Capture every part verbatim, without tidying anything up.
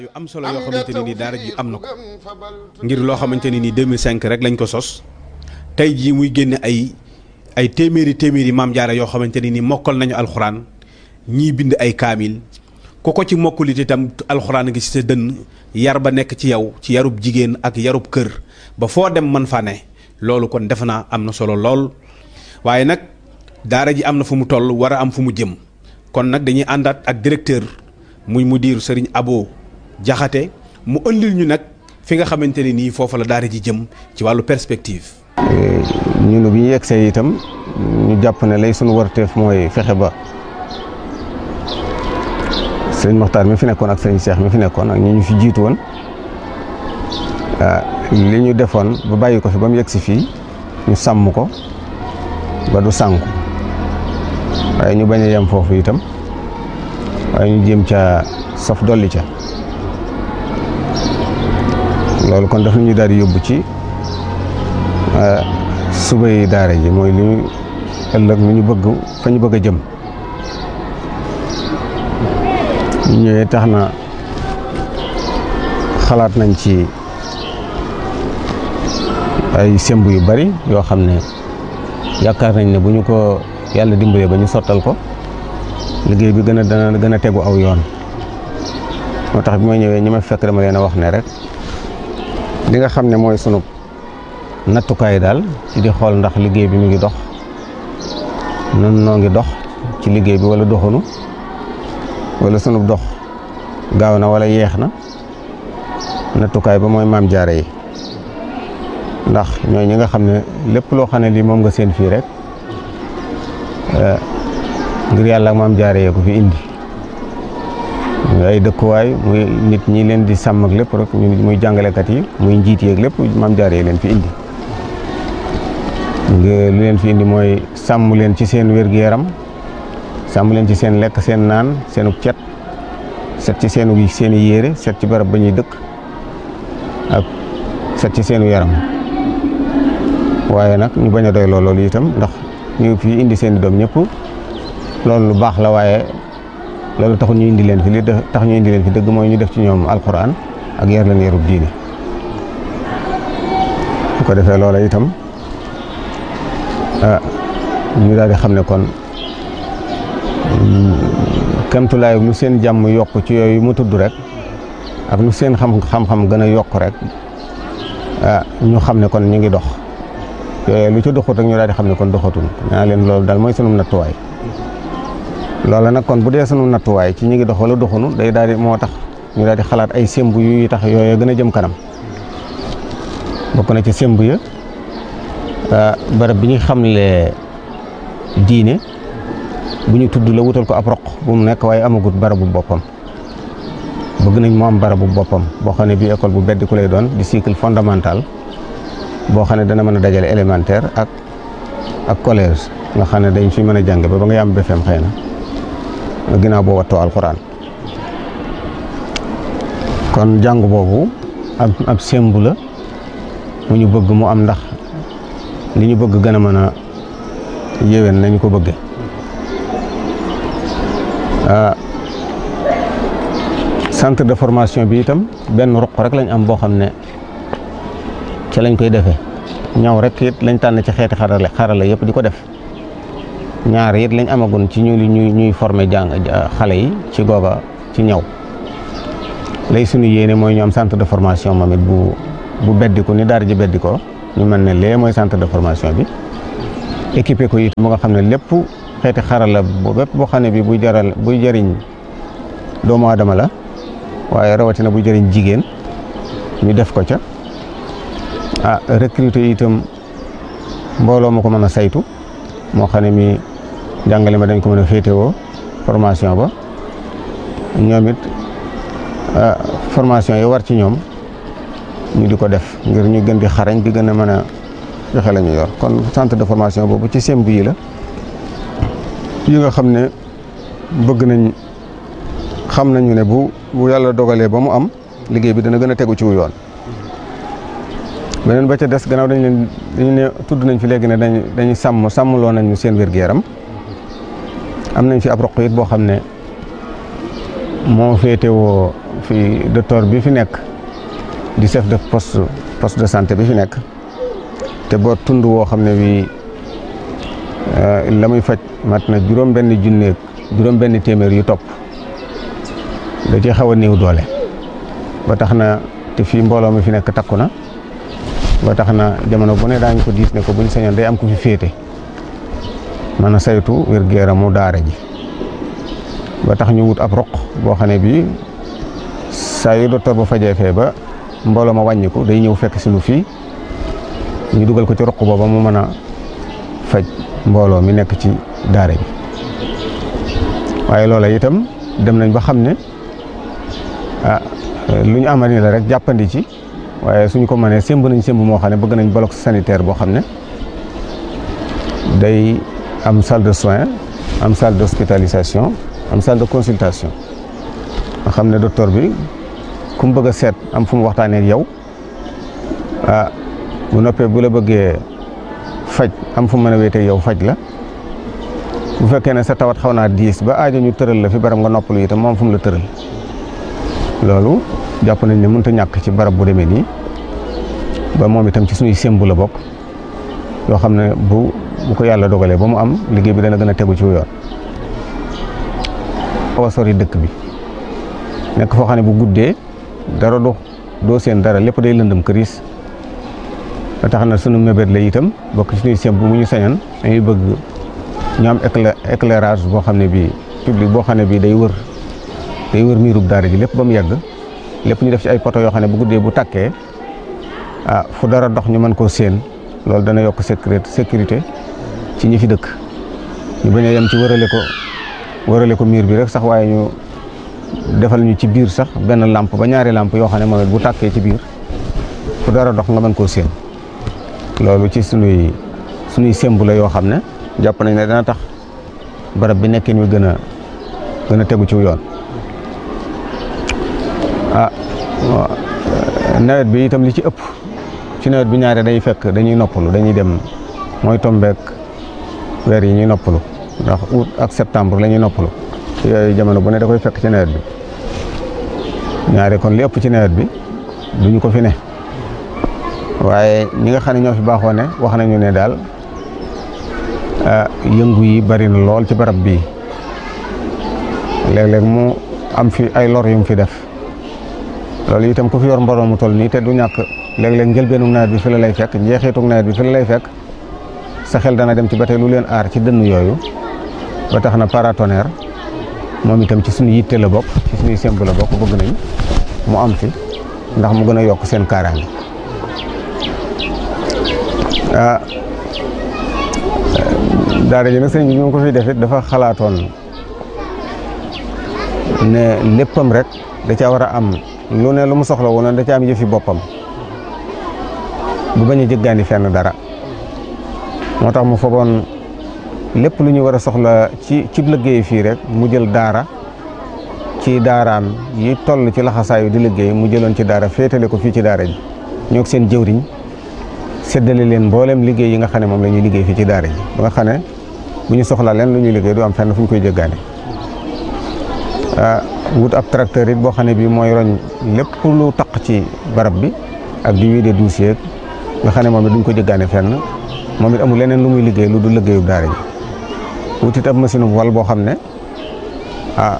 yu am solo yoo xamante ne ni daara ji am na ko ngir loo xamante ne ni deux mille cinq rek lañ ko sos tey jii muy génne ay ay téeméeri téeméeri maam jaara yoo xamante ne ni mokkal nañu alxuraan ñii bind ay kaamil ku ko ci mokkulit itam alxuraan ngi ci sa dënn yar ba nekk ci yow ci yarub jigéen ak yarub kër ba foo dem man fa ne loolu kon defe naa am na solo lool waaye nag daara ji am na fu mu toll war a am fu mu jëm kon nag dañuy àndaat ak directeur muy mudir Serigne Abo Jaxate mu ëndil ñu nag fi nga xamante ne nii foofu la daara ji jëm ci wàllu perspective. ñun bi ñu yegsee itam ñu jàpp ne lay sunu warteef mooy fexe ba sëriñ Moxtaar mi fi nekkoon ak sëriñ Cheikh mi fi nekkoon ak ñi ñu fi jiitu woon li ñu defoon ba bàyyi ko fi ba mu yegsi fii ñu sàmm ko ba du sànku waaye ñu bañ a yem foofu itam waaye ñu jéem ca saf dolli ca. loolu kon daf ñu daal di yóbbu ci suba yi daara ji mooy li ñu ëllëg lu ñu bëgg fa ñu bëgg a jëm ñu ñëwee tax na xalaat nañ ci ay semb yu bari yoo xam ne yaakaar nañ ne bu ñu ko yàlla dimbalee ba ñu sottal ko liggéey bi gën a dana gën a tegu aw yoon moo tax bi ma ñëwee ñi ma fekk dama leen a wax ne rek li nga xam ne mooy sunu nattukaay daal ci di xool ndax liggéey bi mu ngi dox nun noo ngi dox ci liggéey bi wala doxunu wala sunu dox gaaw na wala yeex na nattukaay ba mooy maam jaare yi ndax ñooy ñi nga xam ne lépp loo xam ne lii moom nga seen fii rek ngir yàlla ak maam jaare yee ko fi indi muy ay dëkkuwaay muy nit ñi leen di sàmm ak lépp rek muy jàngalekat yi muy njiit yeeg lépp maam jaare leen fi indi lu leen fi indi mooy sàmm leen ci seen wér-gu-yaram sàmm leen ci seen lekk seen naan seenu cet set ci seenu seeni yére set ci barab ba ñuy dëkk ak set ci seenu yaram waaye nag ñu bañ a doy loolu itam ndax ñu fi indi seen i doom ñëpp loolu lu baax la waaye loolu taxul ñu indi leen fi li tax ñu indi leen fi dëgg mooy ñu def ci ñoom alxuraan ak yar leen yarub diine bu ko defee loola itam ñu daal di xam ne kon kemtulaay lu seen jàmm yokk ci yooyu mu tudd rek ak lu seen xam xam-xam gën a yokk rek ñu xam ne kon ñu ngi dox yooyu lu ci doxut rek ñu daal di xam ne kon doxatul naa leen loolu daal mooy sunu nattuwaay loola nag kon bu dee sunu nattuwaay ci ñi ngi dox wala doxunu day daal di moo tax ñu daal di xalaat ay semb yu tax yooyu gën a jëm kanam bokk na ci semb ya barab bi ñu xamle diine bu ñu tudd la wutal ko ab roq bu mu nekk waaye amagut barabu boppam bëgg nañ mu am barabu boppam boo xam ne bii école bu beddi ku lay doon di cycle fondamental boo xam ne dana mën a dajale élémentaire ak ak collège nga xam ne dañ fi mën a jàng ba ba nga yam B F E M xëy na ginnaaw boo wattoo alxuraan kon jàng boobu ab ab sembu la mu ñu bëgg mu am ndax li ñu bëgg gën a mën a yéwén nañu ko bëgge centre de formation bi itam benn ruq rek lañ am boo xam ne ca lañ koy defee ñaw rek it lañ tànn ci xeeti xarala xarala yëpp di ko def ñaar it lañ amagun ci ñu ñuy ñuy former jàng xale yi ci googa ci ñaw lay sunu yéene mooy ñu am centre de formation moom it bu bu beddiku ni daara ji beddikoo ñu mën ne lee mooy centre de formation bi équipé ko it mu nga xam ne lépp xeeti xarala bu bépp boo xam ne bi buy jaral buy jëriñ doomu aadama la waaye rawatina buy jëriñ jigéen ñu def ko ca ah recruter itam mbooloo ma ko mën a saytu moo xam ne mi jàngale ma dañ ko mën a féetewoo formation ba ñoom it formation yi war ci ñoom ñu di ko def ngir ñu gën di xarañ di gën a mën a joxe la ñu yor kon centre de formation boobu ci semb yi la yi nga xam ne bëgg nañ xam nañu ne bu bu yàlla dogalee ba mu am liggéey bi dana gën a tegu ci wu yoon beneen ba ca des gannaaw dañ leen dañu ne tudd nañ fi léegi ne dañ dañuy sàmm sàmmloo nañ ñu seen wér-gu-yaram am nañ fi ab roq it boo xam ne moo féetewoo fi docteur bi fi nekk di chef de poste poste de santé bi fi nekk te boo tund woo xam ne bii la muy faj mat na juróom benn junneeg juróom benn téeméer yu topp da ci xaw a néew doole ba tax na te fii mbooloo mi fi nekk takku na ba tax na jamono bu ne daañu ko diis ne ko buñ sañoon day am ku fi féete mën a saytu wér-gu-yaramu daara ji ba tax ñu wut ab roq boo xam ne bii saa yu docteur ba fajee fee ba mbooloo ma wàññiku day ñëw fekk si nu fii ñu dugal ko ci roq booba mu mën a faj mbooloo mi nekk ci daara ji waaye loola itam dem nañ ba xam ne ah lu ñu amani la rek jàppandi ci waaye suñ ko mënee sémb nañ sémb moo xam ne bëgg nañ bloc sanitaire boo xam ne day am salle de soins am salle d'hospitalisation am salle de consultation nga xam ne docteur bi ku mu bëgg a seet am fu mu waxtaanee ak yow ah bu noppee bu la bëggee faj am fu mu mën a wéetee yow faj la bu fekkee ne sa tawat xaw naa diis ba aajo ñu tëral la fi barab nga noppalu itam moom fu mu la tëral loolu jàpp nañ ne mënut a ñàkk ci barab bu demee nii ba moom itam ci suñuy sémbu la bokk yoo xam ne bu bu ko yàlla dogalee ba mu am liggéey bi dana gën a tegu ci yoon. xaw a sori dëkk bi nekk foo xam ne bu guddee dara du doo seen dara lépp day lëndëm këriis ba tax na sunu mébét la itam bokk ci suñuy sémbu bu ñu sañoon dañuy bëgg ñu am éclairage boo xam ne bii public boo xam ne bii day wër day wër miirub daara ji lépp ba mu yàgg lépp ñu def ci ay poto yoo xam ne bu guddee bu tàkkee ah fu dara dox ñu mën koo séen loolu dana yokk sécurité sécurité ci ñi fi dëkk ñu bañ a yem ci wërale ko wërale ko miir bi rek sax waaye ñu defal ñu ci biir sax benn lampe ba ñaari lampe yoo xam ne moom it bu tàkkee ci biir fu dara dox nga mën koo séen loolu ci sunuy sunuy sémbu la yoo xam ne jàpp nañ ne dana tax barab bi nekkin wi gën a gën a tegu ci yoon. ah nawet bi itam li ci ëpp ci nawet bi ñaare day fekk dañuy noppalu dañuy dem mooy tombeek weer yi ñuy noppalu ndax août ak septembre la ñuy noppalu yooyu jamono bu ne da koy fekk ci nawet bi ñaare kon li ëpp ci nawet bi duñu ko fi ne waaye ñi nga xam ne ñoo fi baaxoo ne wax nañu ne daal yëngu yi bari na lool ci barab bii léeg-léeg mu am fi ay lor yu mu fi def loolu itam ku fi yor mbooloo mu toll nii te du ñàkk léeg-léeg njëlbeenu nawet bi fi la lay fekk njeexitug nawet bi fi la lay fekk sa xel dana dem ci ba tey lu leen aar ci dënn yooyu ba tax na paratonnerre moom itam ci suñu yitte la bokk ci suñuy semb la bokk bëgg nañ mu am fi ndax mu gën a yokk seen kaaraange ah daara ji nag sëñ bi ñu ko fi defit dafa xalaatoon ne léppam rek da caa war a am lu ne lu mu soxla woon da caa am yëfi boppam bu bañ a jëggaani fenn dara moo tax mu fogoon lépp lu ñu war a soxla ci ci liggéey fii rek mu jël daara ci daaraam yi toll ci laxasaayu di liggéey mu jëloon ci daara féetale ko fii ci daara ji ñoo seen jëwriñ séddale leen mboolem liggéey yi nga xam ne moom la ñuy liggéey fii ci daara ji ba nga xam ne bu ñu soxla leen lu ñuy liggéey du am fenn fu ñu koy jëggaane wut ab tracteur it boo xam ne bii mooy roñ lépp lu taq ci barab bi ak di wiide dossier nga xam ne moom it duñ ko jëggaane fenn moom it amul leneen lu muy liggéey lu du liggéeyu daara ji wut it ab machine wal boo xam ne ah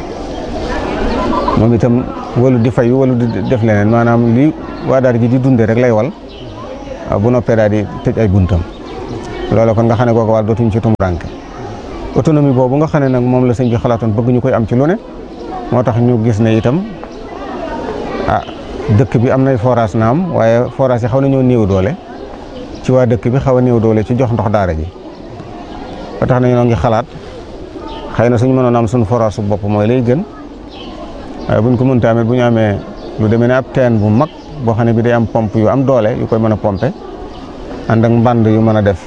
moom itam walu di fayu walu di def leneen maanaam li waa daara ji di dunde rek lay wal bu noppee daal di tëj ay buntam loolu kon nga xam ne kooku wàll dootuñ ci tumranke autonomie boobu nga xam ne nag moom la sëñ bi xalaatoon bëgg ñu koy am ci lu ne moo tax ñu gis ne itam ah dëkk bi am nay forage naam waaye forage yi xaw nañoo néew doole ci waa dëkk bi xaw a néew doole ci jox ndox daara ji ba tax na ñoo ngi xalaat xëy na suñu mënoon am suñu forage su bopp mooy lay gën waaye buñ ko mënta amee bu ñu amee lu demee ne ab teen bu mag boo xam ne bi day am pompe yu am doole yu koy mën a pompe ànd ak mbànd yu mën a def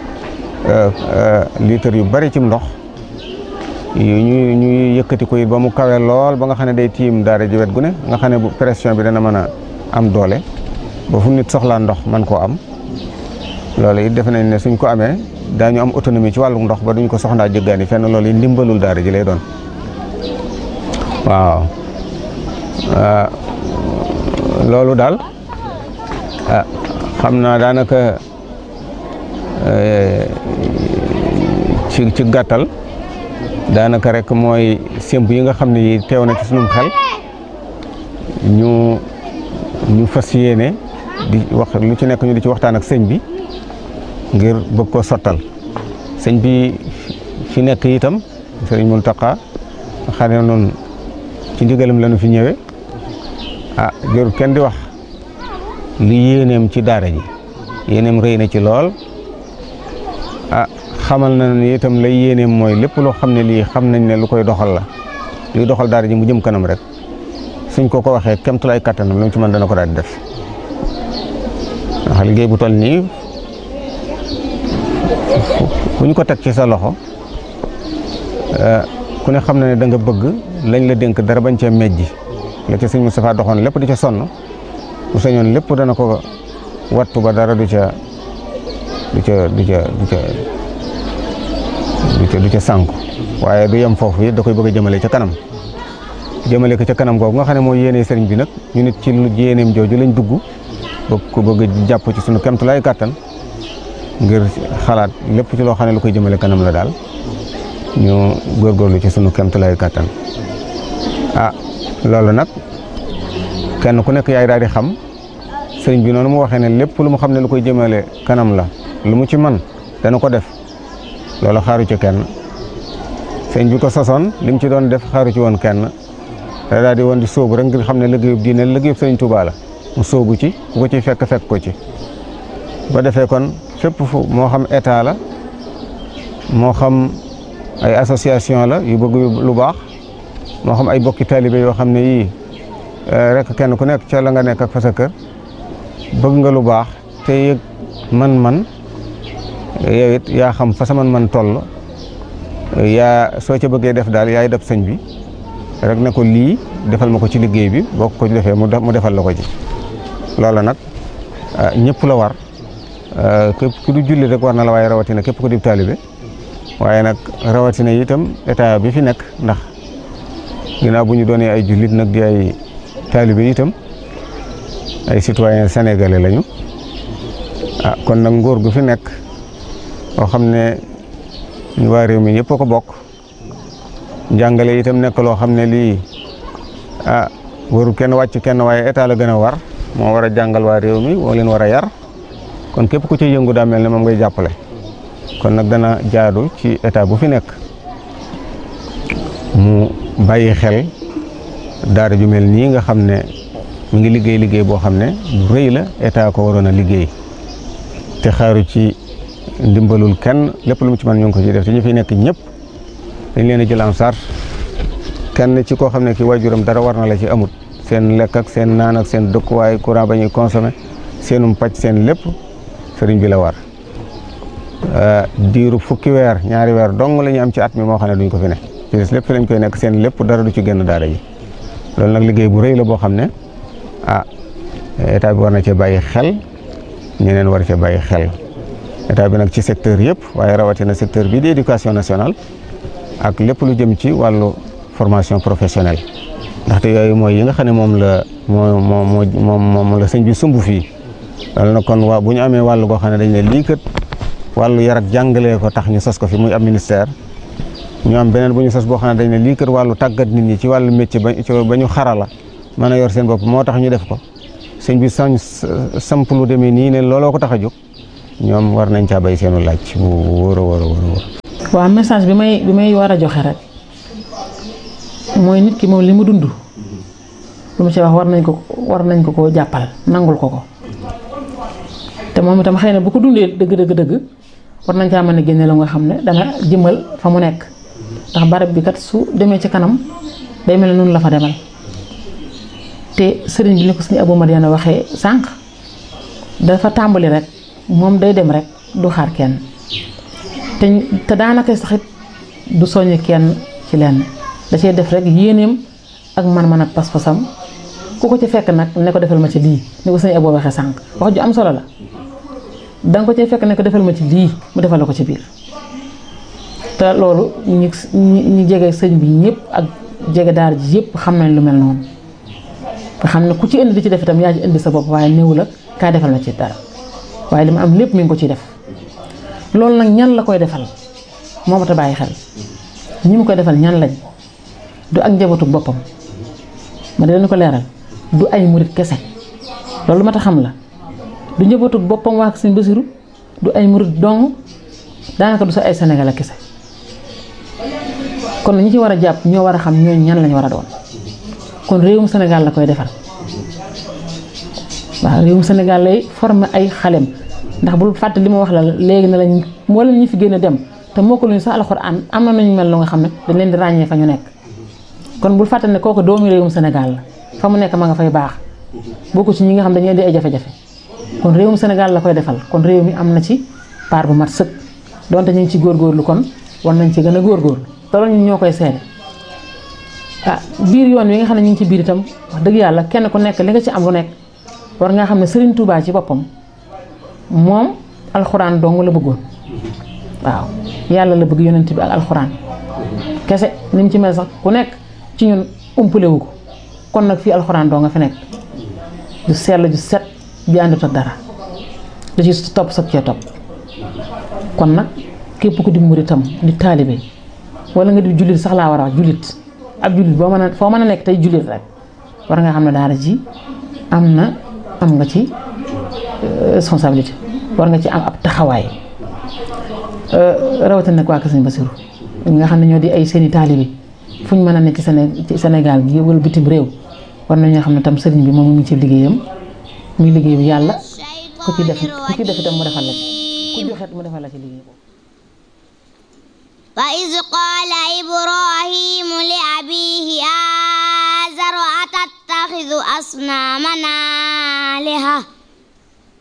litre yu bari ci ndox yu ñu ñuy yëkkati ko it ba mu kawe lool ba nga xam ne day tiim daara ji wet gu ne nga xam ne bu pression bi dana mën a am doole ba fu nit soxlaa ndox man koo am loolu it defe nañ ne suñ ko amee daañu am autonomie ci wàllu ndox ba duñ ko soxlaa jëggaani fenn loolu it ndimbalul daara ji lay doon waaw loolu daal ah xam naa daanaka ci ci gàttal daanaka rek mooy sémb yi nga xam ne yi teew na ci sunum xel ñu ñu fas yéene di wax lu ci nekk ñu di ci waxtaan ak sëñ bi ngir bëgg koo sottal sëñ bi fi nekk itam sëriñ Mountakha xam ne noonu ci ndigalam la ñu fi ñëwee ah jërul kenn di wax li yéeneem ci daara ji yéeneem rëy na ci lool ah xamal na ne itam lay yéeneem mooy lépp loo xam ne lii xam nañ ne lu koy doxal la luy doxal daara ji mu jëm kanam rek suñ ko ko waxee kemtulaay kattanam lu mu ci mën dana ko daal di def ndax liggéey bu toll nii bu ñu ko teg ci sa loxo ku ne xam na ne da nga bëgg lañ la dénk dara bañ cee mejji la ca sëñ Moustapha doxoon lépp di ca sonn bu sañoon lépp dana ko wattu ba dara du ca du ca du ca du ca du ca du ca sànku waaye du yem foofu it da koy bëgg a jëmale ca kanam jëmale ko ca kanam googu nga xam ne mooy yéene sëriñ bi nag ñu nit ci lu yéeneem jooju lañ dugg bëgg ko bëgg jàpp ci sunu kemtulaay kàttan ngir xalaat lépp ci loo xam ne lu koy jëmale kanam la daal ñu góorgóorlu ci sunu kemtulaay kàttan ah loolu nag kenn ku nekk yaay daal di xam sëriñ bi noonu mu waxee ne lépp lu mu xam ne lu koy jëmale kanam la lu mu ci man dana ko def loolu xaaru ci kenn sëriñ bi ko sosoon li mu ci doon def xaaru ci woon kenn da daal di woon di sóobu rek ngir xam ne liggéeyub diine liggéeyub sëriñ Tuubaa la mu sóobu ci ku ko ci fekk fekk ko ci ba defee kon fépp fu moo xam état la moo xam ay association la yu bëgg lu baax moo xam ay bokki taalibe yoo xam ne yii rek kenn ku nekk ca la nga nekk ak fa sa kër bëgg nga lu baax te yëg man-man yow it yaa xam fa sa man-man toll yaa soo ca bëggee def daal yaay def sëñ bi rek ne ko lii defal ma ko ci liggéey bi boo ko defee mu defal la ko ci loola nag ñëpp la war képp ku du julli rek war na la waaye rawatina képp ku di taalibe waaye nag rawatina itam état bi fi nekk ndax ginnaaw bu ñu doonee ay jullit nag di ay taalibe itam ay citoyen sénégalais lañu ah kon nag nguur gu fi nekk boo xam ne ñu waa réew mi ñëpp a ko bokk njàngale itam nekk loo xam ne lii ah waru kenn wàcc kenn waaye état la gën a war moo war a jàngal waa réew mi moo leen war a yar kon képp ku ci yëngu daa mel ne moom ngay jàppale kon nag dana jaadu ci état bu fi nekk mu bàyyi xel daara ju mel nii nga xam ne mu ngi liggéey liggéey boo xam ne bu rëy la état ko waroon a liggéey te xaaru ci ndimbalul kenn lépp lu mu ci mën ñu ngi ko ci def te ñu fi nekk ñëpp dañ leen a jël en charge kenn ci koo xam ne ki waajuram dara war na la ci amut seen lekk ak seen naan ak seen dëkkuwaay courant ba ñuy consommé seenum pàcc seen lépp sëriñ bi la war diiru fukki weer ñaari weer dong la ñu am ci at mi moo xam ne duñ ko fi ne ci des lépp fi lañ koy nekk seen lépp dara du ci génn daara ji loolu nag liggéey bu rëy la boo xam ne ah état bi war na cee bàyyi xel ñeneen war cee bàyyi xel état bi nag ci secteur yëpp waaye rawatina secteur bi di éducation nationale ak lépp lu jëm ci wàllu formation professionnelle ndaxte yooyu mooy yi nga xam ne moom la moo moo moo moom la sëñ bi sumb fii loolu nag kon waa bu ñu amee wàllu goo xam ne dañ ne lii kat wàllu yar ak jàngalee ko tax ñu sos ko fi muy am ministère ñu am beneen bu ñu sos boo xam ne dañ ne lii kat wàllu tàggat nit ñi ci wàllu métier ba ba ñu xarala mën a yor seen bopp moo tax ñu def ko sëñ bi sañ samp lu demee nii ne looloo ko tax a jóg ñoom war nañ caa bay seenu laaj bu wóor a wóor a wóor a wóor. waaw message bi may bi may war a joxe rek mooy nit ki moom li mu dund lu mu ci wax war nañ ko war nañ ko koo jàppal nangul ko ko te moom itam xëy na bu ko dundee dëgg dëgg dëgg war nañ caa mën a génne la nga xam ne dana jëmal fa mu nekk ndax barab bi kat su demee ci kanam day mel ne noonu la fa demal te sëriñ bi ni ko suñu Abou Madiana waxee sànq dafa tàmbali rek moom day dem rek du xaar kenn te te daanaka saxit du soññ kenn ci lenn da cee def rek yéeneem ak man-man ak pas-pasam ku ko ci fekk nag ne ko defal ma ci lii ni ko sëñ Abou waxee sànq wax ju am solo la danga ko cee fekk ne ko defal ma ci lii mu defal la ko ci biir te loolu ñi ñi jege sëñ bi ñëpp ak jege daara ji yëpp xam nañ lu mel noonu nga xam ne ku ci indi di ci def itam yaa ci indi sa bopp waaye néew la kaa defal na ci dara waaye li ma am lépp mi ngi ko ciy def loolu nag ñan la koy defal moo ma ta bàyyi xel ñi mu koy defal ñan lañ du ak njabootu boppam ma di leen ko leeral du ay murit kese loolu ma ta xam la du njabootu boppam waa Sëñ Basiru du ay murit dong daanaka du sa ay Sénégal kese kon ñi ci war a jàpp ñoo war a xam ñooñu ñan lañ war a doon kon réewum Sénégal la koy defal waaw réewum Sénégal lay former ay xalem ndax bul fàtte li ma wax la léegi ne lañ wala ñu fi gën a dem te moo ko luñu sax alxuraan am na nañu mel lu nga xam ne dañ leen di ràññee fa ñu nekk kon bul fàtte ne kooku doomu réewum Sénégal la fa mu nekk ma nga fay baax bokku ci ñi nga xam dañuy di ay jafe-jafe kon réewum Sénégal la koy defal kon réew mi am na ci part bu mat sëkk donte ñu ngi ci góorgóorlu kon war nañ ci gën a góorgóorlu te loolu ñun ñoo koy seede ah biir yoon wi nga xam ne ñu ngi ci biir itam wax dëgg yàlla kenn ku nekk li nga ci am lu nekk war nga xam ne Serigne Touba ci boppam moom alxuraan dong la bëggoon waaw yàlla la bëgg yonent bi ak alxuraan kese ni mu ci mel sax ku nekk ci ñun umpale wu ko kon nag fii alxuraan dong nga fi nekk du sell ju set bi àndut ak dara da ci topp sag cee topp kon nag képp ku di muritam di taalibe wala nga di jullit sax laa war a wax jullit ab jullit boo mën a foo mën a nekk tey jullit rek war nga xam ne daara ji am na am nga ci responsabilité war nga ci am ab taxawaay rawatina nag waa Kër Sëñ Basiru nga xam ne ñoo di ay seeni taalibe fu ñu mën a nekk ci Séné ci Sénégal gi wala bitim réew war nañoo xam ne tam sëriñ bi moom mu ngi ci liggéeyam muy liggéey bi yàlla ku ci def ku ci def itam mu defal la ci ku joxe mu defal la ci liggéey boobu. وإذ قال إبراهيم لأبيه آزر أتتخذ أصنامنا